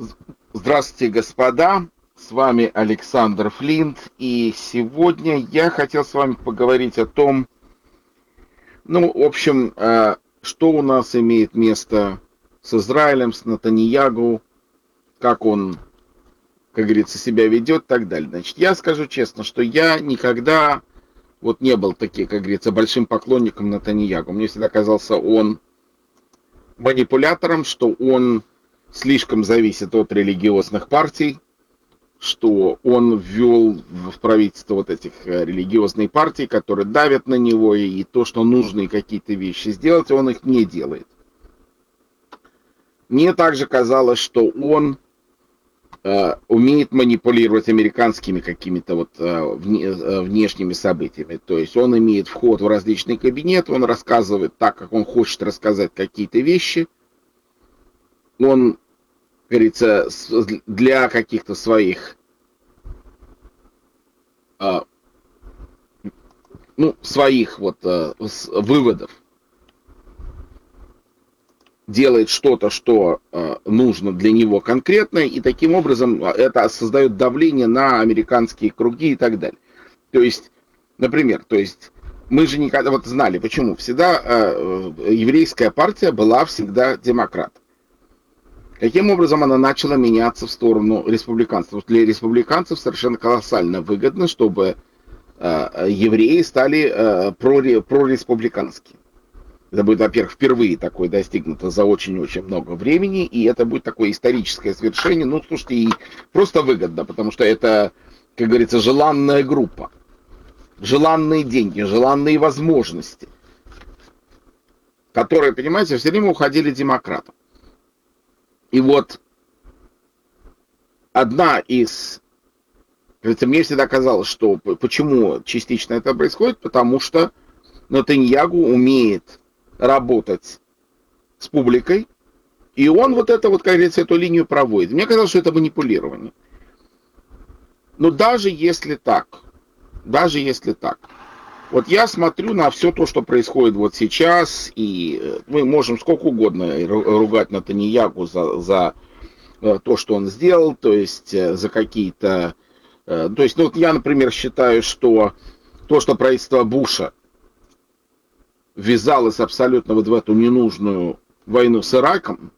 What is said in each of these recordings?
Здравствуйте, господа. С вами Александр Флинт. И сегодня я хотел с вами поговорить о том, в общем, что у нас имеет место с Израилем, с Нетаньяху, как он, как говорится, себя ведет и так далее. Значит, я скажу честно, что я никогда не был таким, как говорится, большим поклонником Нетаньяху. Мне всегда казался он манипулятором, что он слишком зависит от религиозных партий, что он ввел в правительство вот этих религиозных партий, которые давят на него, и то, что нужные какие-то вещи сделать, он их не делает. Мне также казалось, что он умеет манипулировать американскими какими-то внешними событиями. То есть он имеет вход в различные кабинеты, он рассказывает так, как он хочет рассказать какие-то вещи. Он, говорится, для каких-то своих выводов делает что-то, что нужно для него конкретное, и таким образом это создает давление на американские круги и так далее. То есть, например, мы же никогда знали, почему всегда еврейская партия была всегда демократ. Каким образом она начала меняться в сторону республиканцев? Для республиканцев совершенно колоссально выгодно, чтобы евреи стали прореспубликанские. Это будет, во-первых, впервые такое достигнуто за очень-очень много времени, и это будет такое историческое свершение. Слушайте, и просто выгодно, потому что это, как говорится, желанная группа, желанные деньги, желанные возможности, которые, понимаете, все время уходили демократам. И одна из... Мне всегда казалось, что почему частично это происходит, потому что Нетаньяху умеет работать с публикой, и он как говорится, эту линию проводит. Мне казалось, что это манипулирование. Но даже если так, я смотрю на все то, что происходит сейчас, и мы можем сколько угодно ругать Нетаньяху за то, что он сделал, то есть за какие-то... я, например, считаю, что то, что правительство Буша ввязалось абсолютно в эту ненужную войну с Ираком,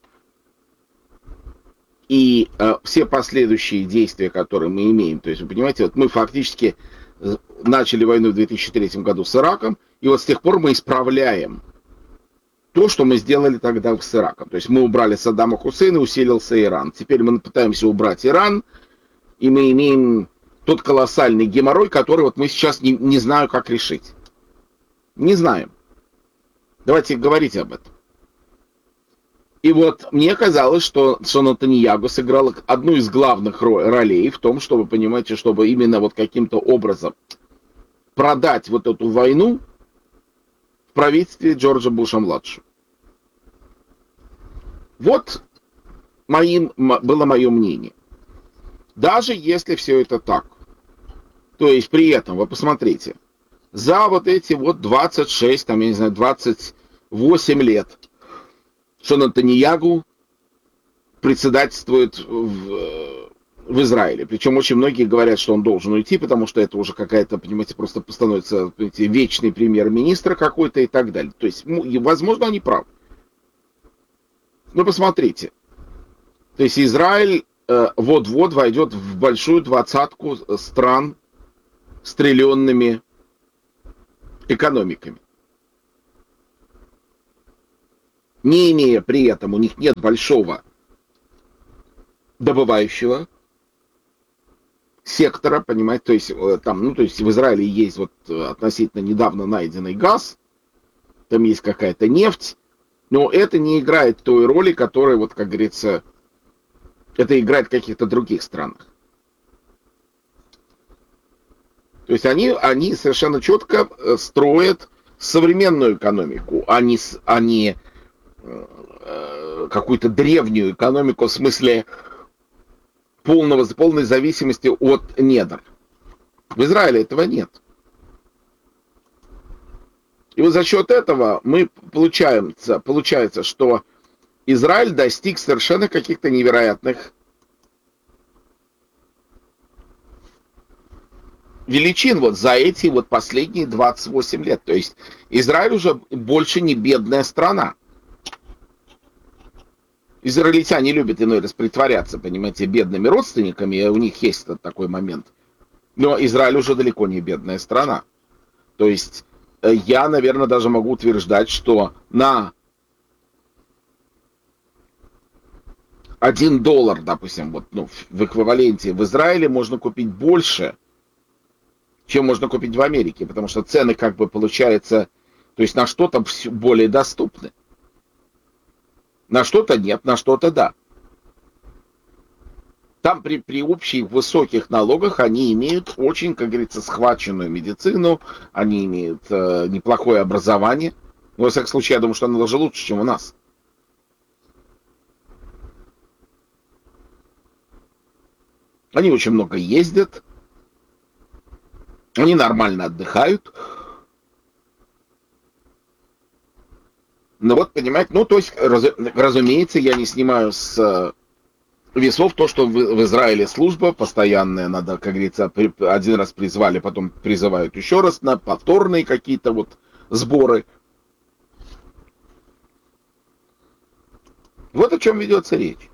и все последующие действия, которые мы имеем, то есть, вы понимаете, мы фактически начали войну в 2003 году с Ираком, и с тех пор мы исправляем то, что мы сделали тогда с Ираком. То есть мы убрали Саддама Хусейна, усилился Иран. Теперь мы пытаемся убрать Иран, и мы имеем тот колоссальный геморрой, который мы сейчас не знаю, как решить. Не знаем. Давайте говорить об этом. И мне казалось, что Нетаньяху сыграл одну из главных ролей в том, чтобы, понимаете, чтобы именно каким-то образом продать эту войну в правительстве Джорджа Буша-младшего. Было мое мнение. Даже если все это так, то есть при этом, вы посмотрите, за эти 26, 28 лет, что Нетаньяху председательствует в Израиле. Причем очень многие говорят, что он должен уйти, потому что это уже какая-то, понимаете, просто становится вечный премьер-министр какой-то и так далее. То есть, возможно, они правы. Но посмотрите. То есть Израиль вот-вот войдет в большую двадцатку стран с триллионными экономиками. Не имея при этом, у них нет большого добывающего сектора, понимаете, то есть в Израиле есть относительно недавно найденный газ, там есть какая-то нефть, но это не играет той роли, которая, как говорится, это играет в каких-то других странах. То есть они совершенно четко строят современную экономику, а не какую-то древнюю экономику в смысле полной зависимости от недр. В Израиле этого нет. И за счет этого получается, что Израиль достиг совершенно каких-то невероятных величин вот за эти вот последние 28 лет. То есть Израиль уже больше не бедная страна. Израильтяне любят иной раз притворяться, понимаете, бедными родственниками, и у них есть этот такой момент. Но Израиль уже далеко не бедная страна. То есть я, наверное, даже могу утверждать, что на $1, допустим, вот, ну, в эквиваленте в Израиле можно купить больше, чем можно купить в Америке, потому что цены, как бы, получается, то есть на что-то более доступны. На что-то нет, на что-то да. Там при общих высоких налогах они имеют очень, как говорится, схваченную медицину, они имеют неплохое образование. Но, во всяком случае, я думаю, что оно даже лучше, чем у нас. Они очень много ездят, они нормально отдыхают. Ну вот, понимаете, ну, то есть, разумеется, я не снимаю с весов то, что в Израиле служба постоянная, надо, как говорится, один раз призвали, потом призывают еще раз на повторные какие-то вот сборы. Вот о чем ведется речь.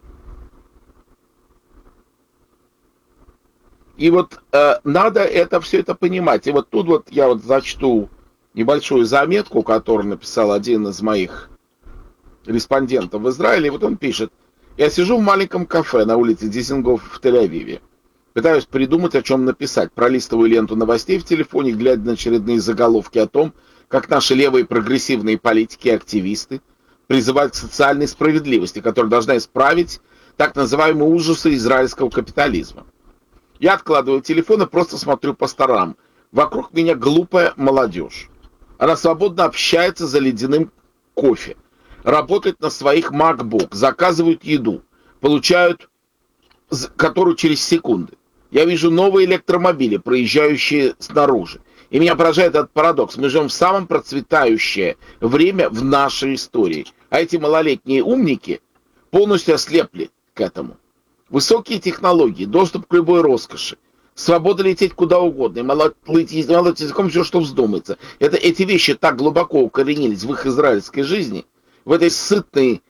И вот надо это все это понимать. И вот тут вот я вот зачту небольшую заметку, которую написал один из моих респондентов в Израиле. И вот он пишет: я сижу в маленьком кафе на улице Диссингоф в Тель-Авиве. Пытаюсь придумать, о чем написать. Пролистываю ленту новостей в телефоне, глядя на очередные заголовки о том, как наши левые прогрессивные политики и активисты призывают к социальной справедливости, которая должна исправить так называемые ужасы израильского капитализма. Я откладываю телефон и просто смотрю по сторонам. Вокруг меня глупая молодежь. Она свободно общается за ледяным кофе, работает на своих MacBook, заказывают еду, получают которую через секунды. Я вижу новые электромобили, проезжающие снаружи. И меня поражает этот парадокс. Мы живем в самом процветающее время в нашей истории. А эти малолетние умники полностью ослепли к этому. Высокие технологии, доступ к любой роскоши, свобода лететь куда угодно, и молоть языком все, что вздумается. Эти вещи так глубоко укоренились в их израильской жизни, в этой сытной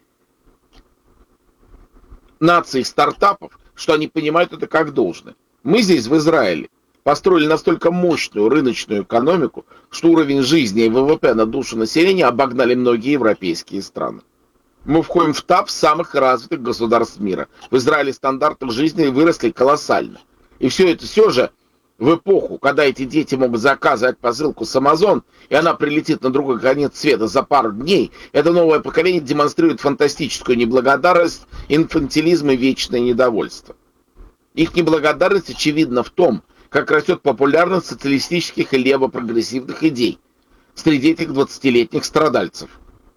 нации стартапов, что они понимают это как должное. Мы здесь, в Израиле, построили настолько мощную рыночную экономику, что уровень жизни и ВВП на душу населения обогнали многие европейские страны. Мы входим в ТАП самых развитых государств мира. В Израиле стандарты жизни выросли колоссально. И все это все же в эпоху, когда эти дети могут заказывать посылку с Amazon, и она прилетит на другой конец света за пару дней, это новое поколение демонстрирует фантастическую неблагодарность, инфантилизм и вечное недовольство. Их неблагодарность очевидна в том, как растет популярность социалистических и левопрогрессивных идей среди этих 20-летних страдальцев.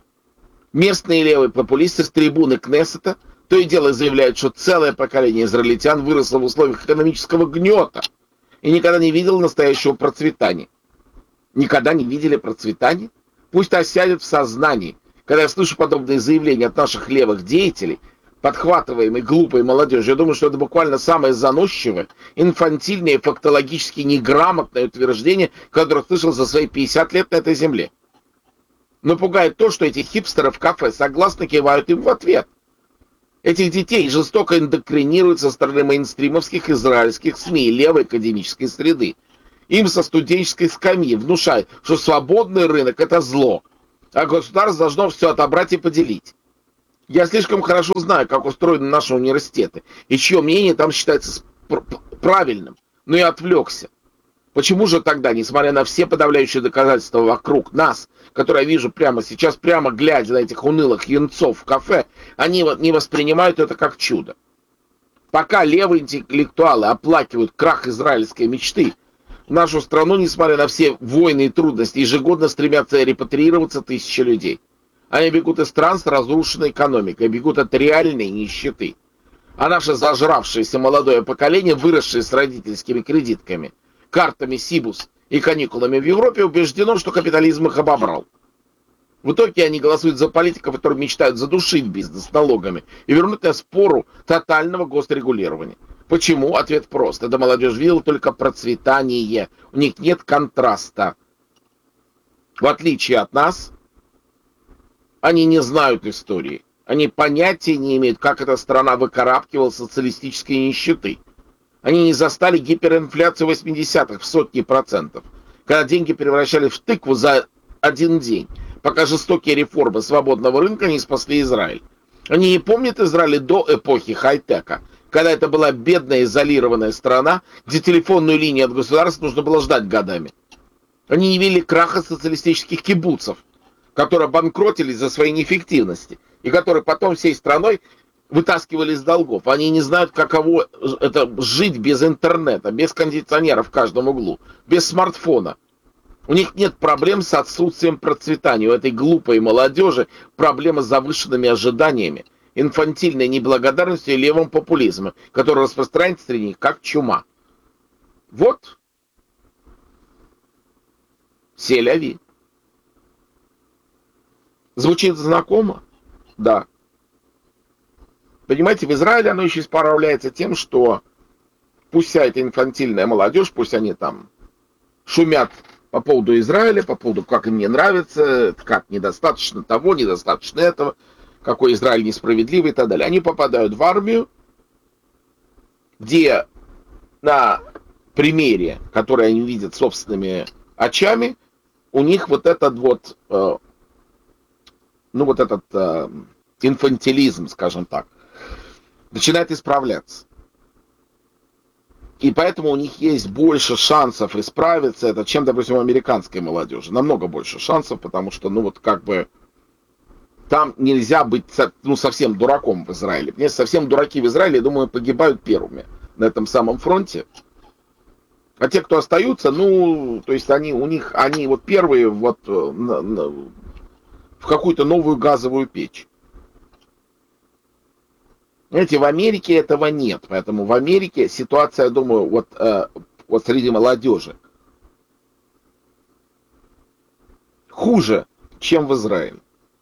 Местные левые популисты с трибуны Кнессета то и дело заявляют, что целое поколение израильтян выросло в условиях экономического гнета и никогда не видело настоящего процветания. Никогда не видели процветания? Пусть осядет в сознании. Когда я слышу подобные заявления от наших левых деятелей, подхватываемой глупой молодежью, я думаю, что это буквально самое заносчивое, инфантильное и фактологически неграмотное утверждение, которое слышал за свои 50 лет на этой земле. Но пугает то, что эти хипстеры в кафе согласно кивают им в ответ. Этих детей жестоко индоктринируют со стороны мейнстримовских израильских СМИ и левой академической среды. Им со студенческой скамьи внушают, что свободный рынок – это зло, а государство должно все отобрать и поделить. Я слишком хорошо знаю, как устроены наши университеты, и чье мнение там считается правильным, но я отвлекся. Почему же тогда, несмотря на все подавляющие доказательства вокруг нас, которые я вижу прямо сейчас, прямо глядя на этих унылых юнцов в кафе, они не воспринимают это как чудо? Пока левые интеллектуалы оплакивают крах израильской мечты, в нашу страну, несмотря на все войны и трудности, ежегодно стремятся репатриироваться тысячи людей. Они бегут из стран с разрушенной экономикой, бегут от реальной нищеты. А наше зажравшееся молодое поколение, выросшее с родительскими кредитками, картами Сибус и каникулами в Европе, убеждено, что капитализм их обобрал. В итоге они голосуют за политиков, которые мечтают задушить бизнес налогами и вернуть нас в пору тотального госрегулирования. Почему? Ответ прост. Эта молодежь видела только процветание. У них нет контраста. В отличие от нас, они не знают истории. Они понятия не имеют, как эта страна выкарабкивалась социалистической нищеты. Они не застали гиперинфляцию 80-х в сотни процентов, когда деньги превращали в тыкву за один день, пока жестокие реформы свободного рынка не спасли Израиль. Они не помнят Израиль до эпохи хай-тека, когда это была бедная изолированная страна, где телефонную линию от государства нужно было ждать годами. Они не видели краха социалистических кибуцев, которые банкротились за своей неэффективности, и которые потом всей страной вытаскивали из долгов. Они не знают, каково это жить без интернета, без кондиционера в каждом углу, без смартфона. У них нет проблем с отсутствием процветания. У этой глупой молодежи проблема с завышенными ожиданиями, инфантильной неблагодарностью и левым популизмом, который распространяется среди них как чума. Вот. Сель-Ави. Звучит знакомо? Да. Понимаете, в Израиле оно еще исправляется тем, что пусть вся эта инфантильная молодежь, пусть они там шумят по поводу Израиля, по поводу, как им не нравится, как недостаточно того, недостаточно этого, какой Израиль несправедливый и так далее. Они попадают в армию, где на примере, который они видят собственными очами, у них вот этот вот, инфантилизм, скажем так, начинает исправляться. И поэтому у них есть больше шансов исправиться, это, чем, допустим, у американской молодежи. Намного больше шансов, потому что, там нельзя быть, совсем дураком в Израиле. Мне совсем дураки в Израиле, я думаю, погибают первыми на этом самом фронте. А те, кто остаются, то есть они вот первые в какую-то новую газовую печь. Знаете, в Америке этого нет, поэтому в Америке ситуация, я думаю, вот среди молодежи хуже, чем в Израиле.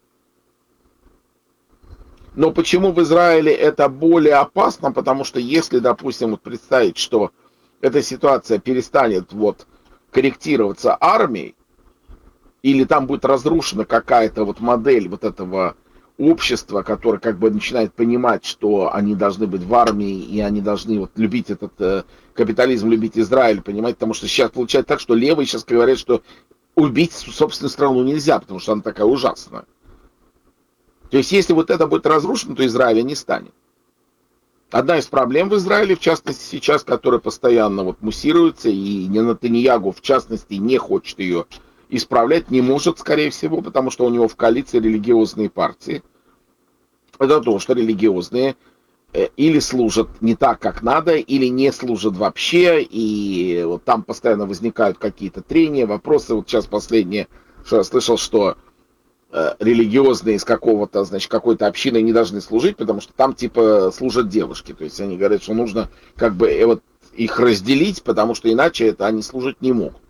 Но почему в Израиле это более опасно? Потому что если, допустим, представить, что эта ситуация перестанет корректироваться армией, или там будет разрушена какая-то модель этого общества, которое начинает понимать, что они должны быть в армии, и они должны любить этот капитализм, любить Израиль, понимаете, потому что сейчас получается так, что левые сейчас говорят, что убить собственную страну нельзя, потому что она такая ужасная. То есть, если это будет разрушено, то Израиля не станет. Одна из проблем в Израиле, в частности, сейчас, которая постоянно муссируется, и Нетаньяху, в частности, не хочет ее исправлять, не может, скорее всего, потому что у него в коалиции религиозные партии. Это то, что религиозные или служат не так, как надо, или не служат вообще, и там постоянно возникают какие-то трения, вопросы. Сейчас последнее, что я слышал, что религиозные из какой-то общины не должны служить, потому что там служат девушки. То есть они говорят, что нужно их разделить, потому что иначе они служить не могут.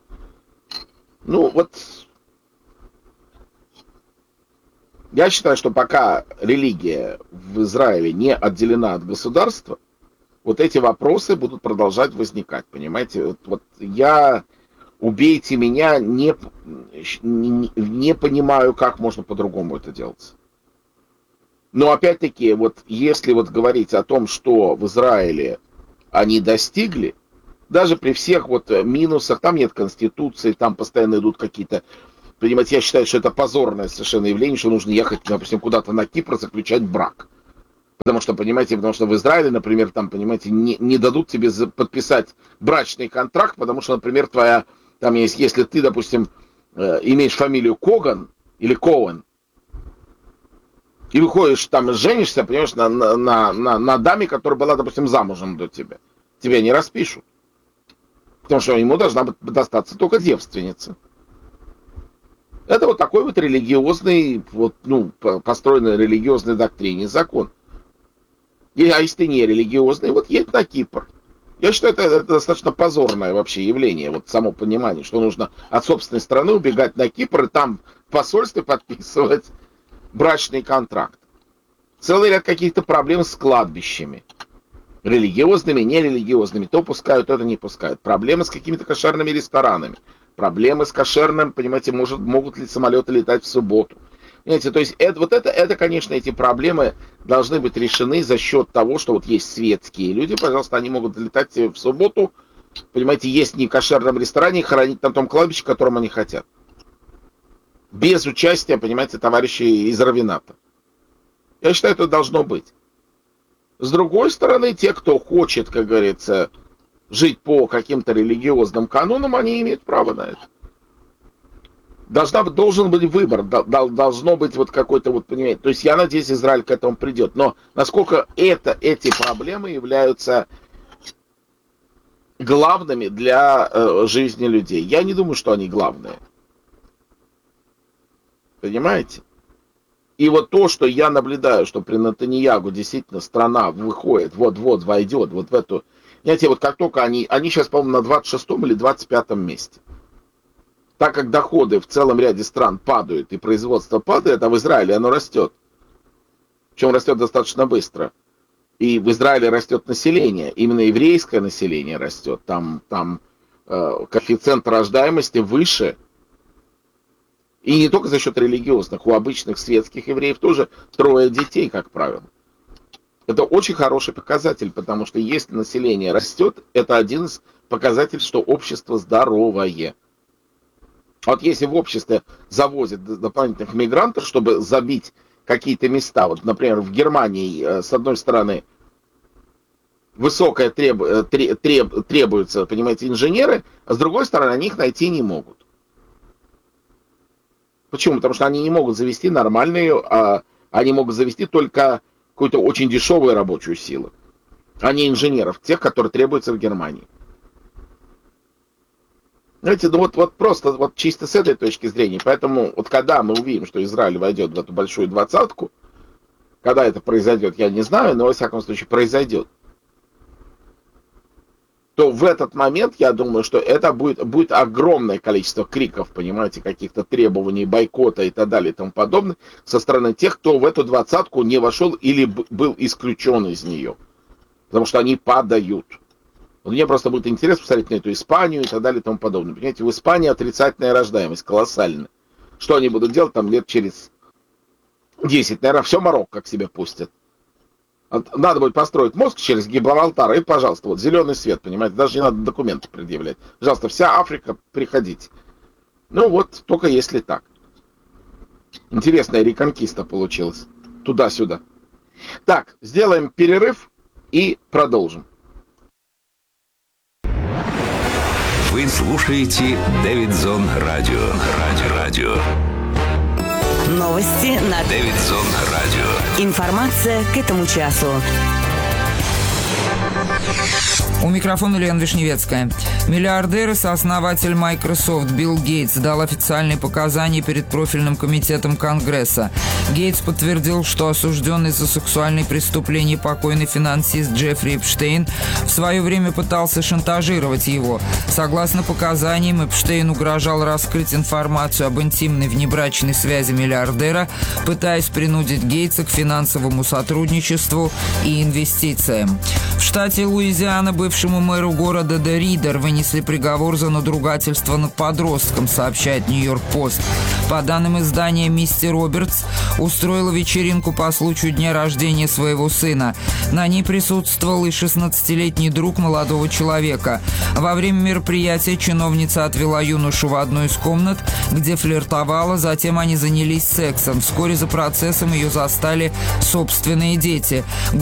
Я считаю, что пока религия в Израиле не отделена от государства, эти вопросы будут продолжать возникать, понимаете? Убейте меня, не понимаю, как можно по-другому это делать. Но опять-таки, если говорить о том, что в Израиле они достигли, даже при всех минусах, там нет конституции, там постоянно идут какие-то... Понимаете, я считаю, что это позорное совершенно явление, что нужно ехать, допустим, куда-то на Кипр заключать брак. Потому что в Израиле, например, там, понимаете, не дадут тебе подписать брачный контракт, потому что, например, если ты, допустим, имеешь фамилию Коган или Коэн, и выходишь там, женишься, понимаешь, на даме, которая была, допустим, замужем до тебя, тебя не распишут. Потому что ему должна достаться только девственница. Это такой религиозный, построенный на религиозной доктрине закон. А если ты не религиозный, едь на Кипр. Я считаю, это достаточно позорное вообще явление, само понимание, что нужно от собственной страны убегать на Кипр и там в посольстве подписывать брачный контракт. Целый ряд каких-то проблем с кладбищами. Религиозными, нерелигиозными. То пускают, то не пускают. Проблемы с какими-то кошерными ресторанами. Проблемы с кошерным, понимаете, могут ли самолеты летать в субботу. Понимаете, то есть это, конечно, эти проблемы должны быть решены за счет того, что вот есть светские люди, пожалуйста, они могут летать в субботу, понимаете, есть не в кошерном ресторане, хоронить на том кладбище, которым они хотят. Без участия, понимаете, товарищей из Равината. Я считаю, это должно быть. С другой стороны, те, кто хочет, как говорится, жить по каким-то религиозным канонам, они имеют право на это. Должен быть выбор, должно быть вот какой-то, вот, понимаете, то есть я надеюсь, Израиль к этому придет, но насколько эти проблемы являются главными для жизни людей, я не думаю, что они главные. Понимаете? И вот то, что я наблюдаю, что при Нетаньяху действительно страна выходит, вот-вот войдет вот в эту... Знаете, вот как только они сейчас, по-моему, на 26-м или 25-м месте. Так как доходы в целом ряде стран падают и производство падает, а в Израиле оно растет. Причем растет достаточно быстро. И в Израиле растет население, именно еврейское население растет. Там коэффициент рождаемости выше. И не только за счет религиозных, у обычных светских евреев тоже 3 детей, как правило. Это очень хороший показатель, потому что если население растет, это один из показателей, что общество здоровое. Вот если в обществе завозят дополнительных мигрантов, чтобы забить какие-то места, вот, например, в Германии, с одной стороны, высокое требуется, понимаете, инженеры, а с другой стороны, они их найти не могут. Почему? Потому что они не могут завести нормальную, они могут завести только какую-то очень дешевую рабочую силу, а не инженеров, тех, которые требуются в Германии. Знаете, ну вот просто вот чисто с этой точки зрения, поэтому вот когда мы увидим, что Израиль войдет в эту большую 20-ку, когда это произойдет, я не знаю, но во всяком случае произойдет, то в этот момент, я думаю, что это будет огромное количество криков, понимаете, каких-то требований, бойкота и так далее и тому подобное, со стороны тех, кто в эту 20-ку не вошел или был исключен из нее. Потому что они падают. Вот мне просто будет интересно посмотреть на эту Испанию и так далее и тому подобное. Понимаете, в Испании отрицательная рождаемость колоссальная. Что они будут делать там лет через 10? Наверное, все Марокко к себе пустят. Надо будет построить мост через Гибралтар, и, пожалуйста, вот зеленый свет, понимаете, даже не надо документы предъявлять. Пожалуйста, вся Африка, приходите. Ну вот, только если так. Интересная реконкиста получилась. Туда-сюда. Так, сделаем перерыв и продолжим. Вы слушаете Дэвидсон Радио. Новости на Дэвидсон Радио. Информация к этому часу. У микрофона Лена Вишневецкая. Миллиардер и сооснователь Microsoft Билл Гейтс дал официальные показания перед профильным комитетом Конгресса. Гейтс подтвердил, что осужденный за сексуальные преступления покойный финансист Джеффри Эпштейн в свое время пытался шантажировать его. Согласно показаниям, Эпштейн угрожал раскрыть информацию об интимной внебрачной связи миллиардера, пытаясь принудить Гейтса к финансовому сотрудничеству и инвестициям. В штате Луизиана бывшему мэру города Де Ридер вынесли приговор за надругательство над подростком, сообщает Нью-Йорк-Пост. По данным издания, Мисти Робертс устроила вечеринку по случаю дня рождения своего сына. На ней присутствовал и 16-летний друг молодого человека. Во время мероприятия чиновница отвела юношу в одну из комнат, где флиртовала, затем они занялись сексом. Вскоре за процессом ее застали собственные дети.